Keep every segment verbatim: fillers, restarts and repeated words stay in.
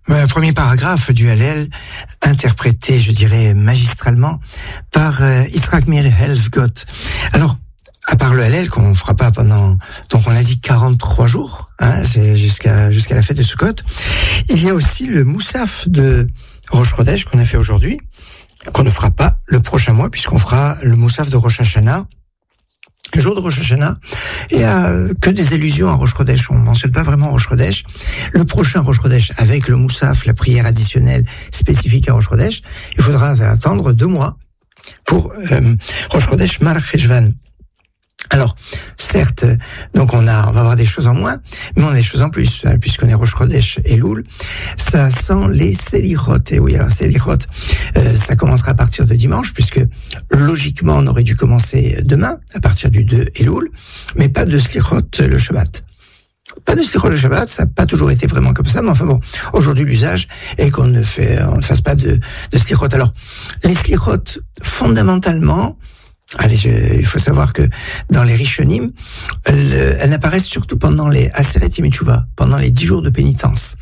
Le premier paragraphe du Hallel, interprété, je dirais, magistralement, par euh, Yitzhak Meir Helfgott. Alors, à part le Hallel, qu'on ne fera pas pendant, donc on a dit quarante-trois jours, hein, c'est jusqu'à jusqu'à la fête de Sukkot, il y a aussi le Moussaf de Rosh Chodesh qu'on a fait aujourd'hui, qu'on ne fera pas le prochain mois, puisqu'on fera le Moussaf de Rosh Hashanah. Le jour de Rosh Hashanah, il n'y a que des allusions à Rosh Chodesh, on ne mentionne pas vraiment Rosh Chodesh. Le prochain Rosh Chodesh, avec le Moussaf, la prière additionnelle spécifique à Rosh Chodesh, il faudra attendre deux mois pour euh, Rosh Chodesh Mar Cheshvan. Alors, certes, donc on a, on va avoir des choses en moins, mais on a des choses en plus, hein, puisqu'on est Rosh Chodesh et Elul. Ça sent les Selichot. Et oui, alors Selichot, euh, ça commencera à partir de dimanche, puisque logiquement on aurait dû commencer demain, à partir du deux Elul, mais pas de Selichot le Shabbat. Pas de Selichot le Shabbat, ça n'a pas toujours été vraiment comme ça, mais enfin bon, aujourd'hui l'usage est qu'on ne fait, on ne fasse pas de, de Selichot. Alors, les Selichot, fondamentalement, Allez, je, il faut savoir que dans les Rishonim, elles, elles apparaissent surtout pendant les Aseret Yemei Teshuvah, pendant les dix jours de pénitence,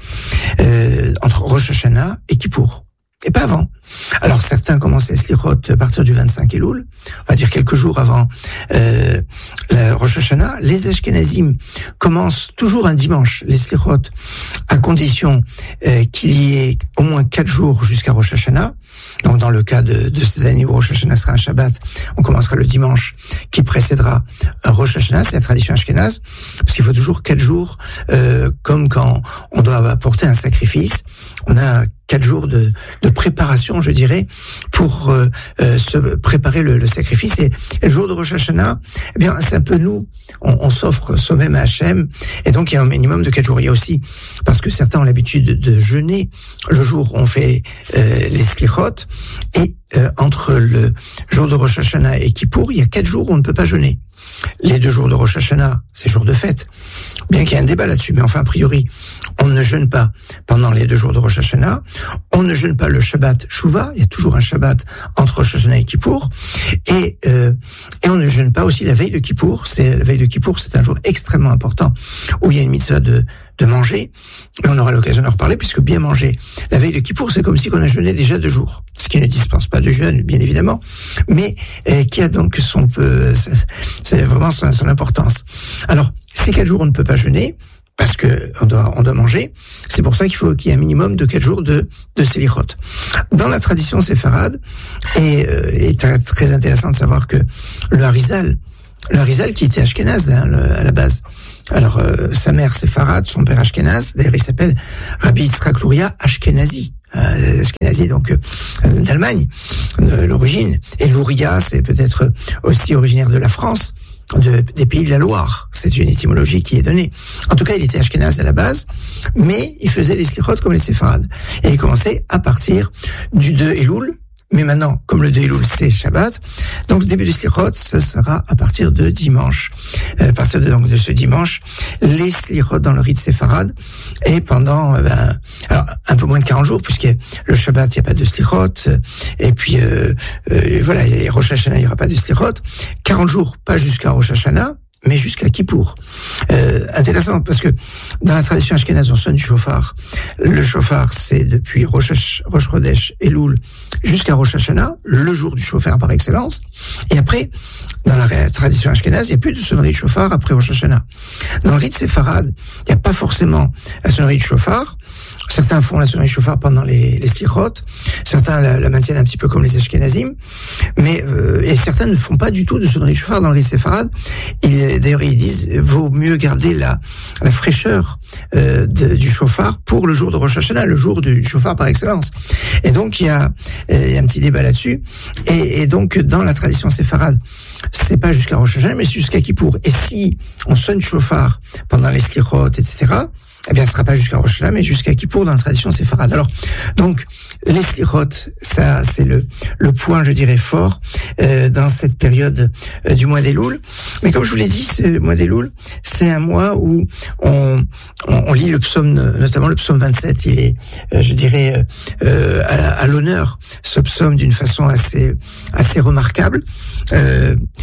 euh, entre Rosh Hashanah et Kippour, et pas avant. Alors certains commencent les Selichot à partir du vingt-cinq Elul, on va dire quelques jours avant euh, la Rosh Hashanah. Les Ashkenazim commencent toujours un dimanche, les Selichot, à condition euh, qu'il y ait au moins quatre jours jusqu'à Rosh Hashanah. Donc dans le cas de, de ces années où Rosh Hashanah sera un Shabbat, on commencera le dimanche qui précédera Rosh Hashanah, c'est la tradition ashkénaze, parce qu'il faut toujours quatre jours, euh, comme quand on doit apporter un sacrifice, on a quatre jours de, de préparation, je dirais, pour euh, euh, se préparer le, le sacrifice. Et, et le jour de Rosh Hashanah, eh bien, c'est un peu nous, on, on s'offre soi-même à Hachem, et donc il y a un minimum de quatre jours. Il y a aussi, parce que certains ont l'habitude de, de jeûner, le jour où on fait euh, les slichot, et euh, entre le jour de Rosh Hashanah et Kippour, il y a quatre jours où on ne peut pas jeûner. Les deux jours de Rosh Hashanah, c'est jour de fête. Bien qu'il y ait un débat là-dessus, mais enfin, a priori, on ne jeûne pas pendant les deux jours de Rosh Hashanah. On ne jeûne pas le Shabbat Shuvah. Il y a toujours un Shabbat entre Rosh Hashanah et Kippour. Et, euh, et on ne jeûne pas aussi la veille de Kippour. C'est, la veille de Kippour, c'est un jour extrêmement important où il y a une mitzvah de, de manger. Et on aura l'occasion d'en reparler, puisque bien manger la veille de Kippour, c'est comme si on a jeûné déjà deux jours. Ce qui ne dispense pas de jeûne, bien évidemment, mais euh, qui a donc son peu, c'est vraiment son, son importance. Alors, ces quatre jours, on ne peut pas jeûner, parce que on doit, on doit manger. C'est pour ça qu'il faut qu'il y ait un minimum de quatre jours de, de Selichot. Dans la tradition séfarade, et, euh, et très, très intéressant de savoir que le Harizal, le Harizal qui était ashkénaze, hein, le, à la base. Alors, euh, sa mère séfarade, son père ashkénaze. D'ailleurs, il s'appelle Rabbi Yitzhak Luria Ashkenazi. Euh, Ashkenazi, donc euh, d'Allemagne, euh, l'origine. Et Luria, c'est peut-être aussi originaire de la France, de, des pays de la Loire. C'est une étymologie qui est donnée. En tout cas, il était ashkénaze à la base, mais il faisait les slichot comme les séfarades. Et il commençait à partir du deux Elul. Mais maintenant, comme le deux Elul, c'est Shabbat, donc le début du Slichot, ça sera à partir de dimanche. Euh, à partir de, donc, de ce dimanche, les Slichot dans le rite séfarade, et pendant euh, ben, alors, un peu moins de quarante jours, puisque le Shabbat, il n'y a pas de Slichot, et puis euh, euh, voilà, et Rosh Hashanah, il n'y aura pas de Slichot. quarante jours, pas jusqu'à Rosh Hashanah, mais jusqu'à Kippour. Euh, intéressant, parce que dans la tradition ashkénaze, on sonne du shofar. Le shofar, c'est depuis Rosh, Rosh Chodesh, Elul, jusqu'à Rosh Hashanah, le jour du shofar par excellence. Et après, dans la tradition ashkénaze, il n'y a plus de sonnerie de shofar après Rosh Hashanah. Dans le rite séfarade, il n'y a pas forcément la sonnerie de shofar. Certains font la sonnerie de shofar pendant les, les slichot. Certains la, la maintiennent un petit peu comme les ashkénazim. Mais, euh, et certains ne font pas du tout de sonnerie de shofar dans le rite séfarade. Il, d'ailleurs, ils disent, vaut mieux garder la, la fraîcheur, euh, de, du shofar pour le jour de Rosh Hashanah, le jour du shofar par excellence. Et donc, il y a, il y a un petit débat là-dessus. Et, et donc, dans la tradition séfarade, c'est pas jusqu'à Rosh Hashanah, mais c'est jusqu'à Kippour. Et si on sonne du shofar pendant les slichot, et cetera, eh bien, ce sera pas jusqu'à Rosh Hashanah, mais jusqu'à Kippour dans la tradition séfarade. Alors, donc, les slichot, ça, c'est le, le point, je dirais, fort, euh, dans cette période euh, du mois d'Elul. Mais comme je vous l'ai dit, ce mois d'Elul, c'est un mois où on, on, on lit le psaume, notamment le psaume vingt-sept. Il est, euh, je dirais, euh, à, à l'honneur, ce psaume d'une façon assez, assez remarquable. Euh, alors,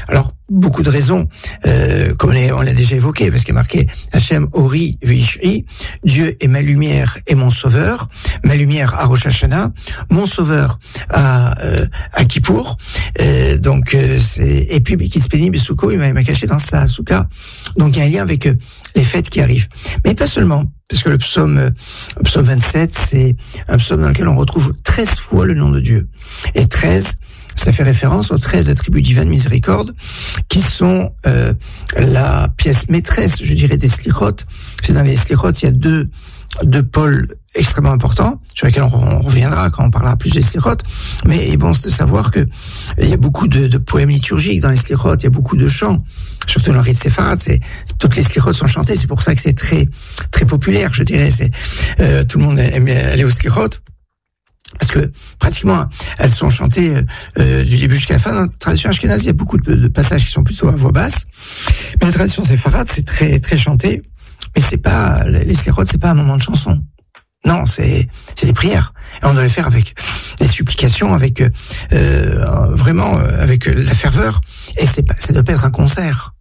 beaucoup de raisons, euh, comme on l'a déjà évoqué, parce qu'il est marqué Hachem Ori Vishri, Dieu est ma lumière et mon sauveur, ma lumière à Rosh Hashanah, mon sauveur à euh, à Kippour, euh, donc euh, c'est et puis Kitzpeni Besouko, il m'a caché dans sa souka, donc il y a un lien avec euh, les fêtes qui arrivent, mais pas seulement. Parce que le psaume, euh, le psaume vingt-sept, c'est un psaume dans lequel on retrouve treize fois le nom de Dieu. Et treize, ça fait référence aux treize attributs divins de miséricorde, qui sont euh, la pièce maîtresse, je dirais, des slichot. C'est dans les slichot, il y a deux, deux pôles extrêmement importants, sur lesquels on, on reviendra quand on parlera plus des slichot. Mais bon, c'est de savoir que il y a beaucoup de, de poèmes liturgiques dans les slichot, il y a beaucoup de chants. Surtout dans le rite séfarade, c'est toutes les slichot sont chantées, c'est pour ça que c'est très très populaire, je dirais. C'est euh, tout le monde aime aller aux slichot parce que pratiquement elles sont chantées euh, du début jusqu'à la fin. Dans la tradition ashkénaze, il y a beaucoup de, de passages qui sont plutôt à voix basse, mais la tradition séfarade, c'est très très chanté. Mais c'est pas les slichot, c'est pas un moment de chanson. Non, c'est c'est des prières. Et on doit les faire avec des supplications, avec euh, vraiment avec la ferveur. Et c'est pas, ça doit pas être un concert,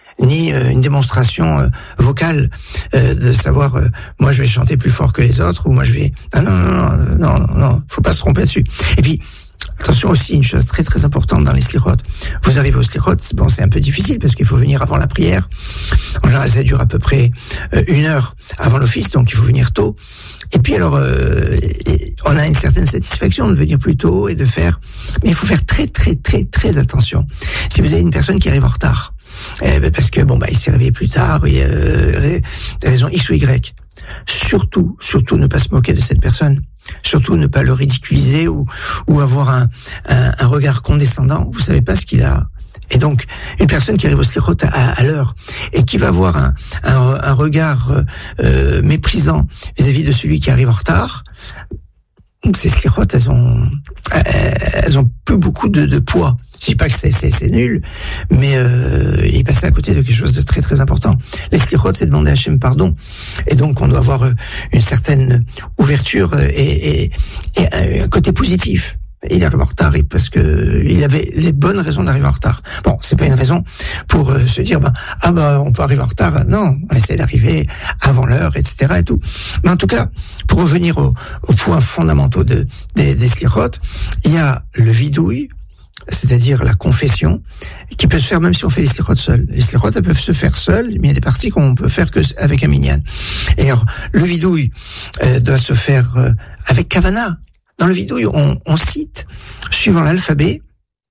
ni euh, une démonstration euh, vocale euh, de savoir euh, moi je vais chanter plus fort que les autres ou moi je vais ah, non non non non non non faut pas se tromper là-dessus. Et puis attention aussi, une chose très très importante dans les slichot. Vous arrivez au slichot, bon c'est un peu difficile parce qu'il faut venir avant la prière. En général, ça dure à peu près euh, une heure avant l'office, donc il faut venir tôt. Et puis alors, euh, on a une certaine satisfaction de venir plus tôt et de faire, mais il faut faire très très très très attention. Si vous avez une personne qui arrive en retard, eh ben parce que bon bah il s'est réveillé plus tard, il y a euh, raison X ou Y. Surtout, surtout ne pas se moquer de cette personne. Surtout ne pas le ridiculiser ou ou avoir un un, un regard condescendant. Vous savez pas ce qu'il a. Et donc, une personne qui arrive au slichot à, à l'heure et qui va avoir un, un, un regard euh, méprisant vis-à-vis de celui qui arrive en retard, ces slichot, elles ont, elles ont plus beaucoup de, de poids. Je dis pas que c'est, c'est, c'est nul, mais euh, il passait à côté de quelque chose de très très important. Les slichot, c'est demander à Hachem pardon, et donc on doit avoir une certaine ouverture et, et, et un côté positif. Il arrive en retard parce que il avait les bonnes raisons d'arriver en retard. Bon, c'est pas une raison pour euh, se dire bah ah bah on peut arriver en retard. Non, on essaie d'arriver avant l'heure, et cetera et tout. Mais en tout cas, pour revenir aux au points fondamentaux de des, des slichot, il y a le vidouille, c'est-à-dire la confession, qui peut se faire même si on fait les slichot seuls. Les slichot, elles peuvent se faire seules, mais il y a des parties qu'on peut faire que avec un minyan. Et alors, le vidouille euh, doit se faire euh, avec kavana. Dans le vidouille, on, on cite, suivant l'alphabet,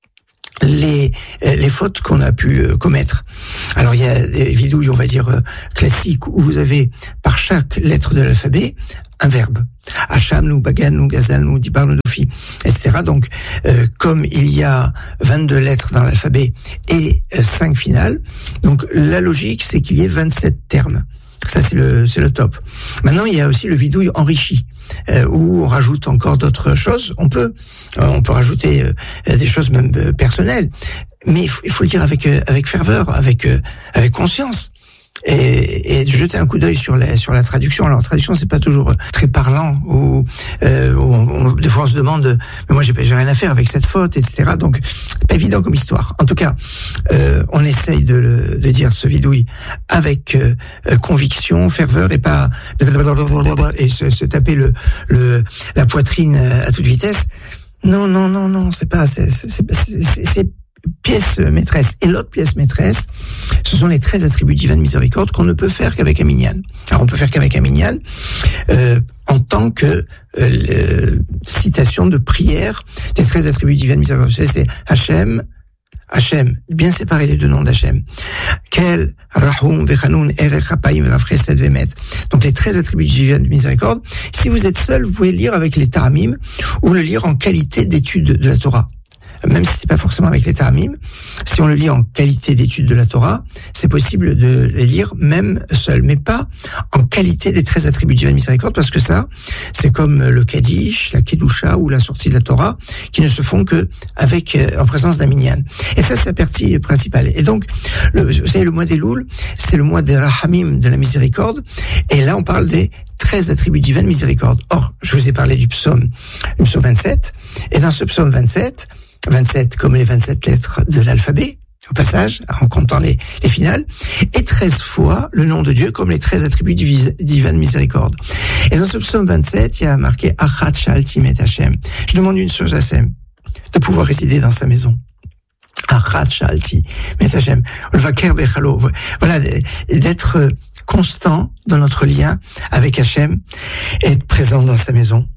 les les fautes qu'on a pu euh, commettre. Alors il y a des vidouilles, on va dire euh, classiques, où vous avez par chaque lettre de l'alphabet un verbe. Hacham, nous, Bagan, nous, Gazal, nous, Dibar, nous, Dofi, et cetera. Donc, euh, comme il y a vingt-deux lettres dans l'alphabet et euh, cinq finales, donc la logique, c'est qu'il y ait vingt-sept termes. Ça, c'est le, c'est le top. Maintenant, il y a aussi le vidouille enrichi, euh, où on rajoute encore d'autres choses. On peut, euh, on peut rajouter euh, des choses même euh, personnelles, mais il faut, il faut le dire avec euh, avec ferveur, avec euh, avec conscience. Et, et de jeter un coup d'œil sur la sur la traduction. Alors la traduction, c'est pas toujours très parlant, ou euh, on, on, des fois on se demande mais moi j'ai pas j'ai rien à faire avec cette faute, et cetera. Donc c'est pas évident comme histoire. En tout cas, euh, on essaye de le de dire ce vidouille avec euh, conviction, ferveur, et pas et se, se taper le le la poitrine à toute vitesse. Non non non non, c'est pas c'est c'est c'est, c'est, c'est pièce maîtresse. Et l'autre pièce maîtresse, ce sont les treize attributs divins de miséricorde qu'on ne peut faire qu'avec un minyan. Alors on peut faire qu'avec un minyan euh, en tant que euh, citation de prière des treize attributs divins de miséricorde. C'est Hachem, Hachem, bien séparer les deux noms d'Hachem. Kel, Rahum, Vechanoun, Erech, Hapaim, Vafresed, Vemet. Donc les treize attributs divins de miséricorde. Si vous êtes seul, vous pouvez le lire avec les Taramim ou le lire en qualité d'étude de la Torah. Même si c'est pas forcément avec les Taramim, si on le lit en qualité d'étude de la Torah, c'est possible de les lire même seul, mais pas en qualité des treize attributs divins de miséricorde, parce que ça, c'est comme le Kaddish, la Kedusha ou la sortie de la Torah, qui ne se font que avec, euh, en présence d'un minyan. Et ça, c'est la partie principale. Et donc, le, vous savez, le mois des Loul, c'est le mois des Rahamim, de la miséricorde, et là, on parle des treize attributs divins de miséricorde. Or, je vous ai parlé du psaume, du psaume vingt-sept, et dans ce psaume vingt-sept, vingt-sept comme les vingt-sept lettres de l'alphabet, au passage, en comptant les, les finales, et treize fois le nom de Dieu comme les treize attributs du divin de miséricorde. Et dans ce psaume vingt-sept, il y a marqué « Achat shalti met Hashem ». Je demande une chose à Hashem, de pouvoir résider dans sa maison. Achat shalti met Hashem. Voilà, d'être constant dans notre lien avec Hashem et être présent dans sa maison.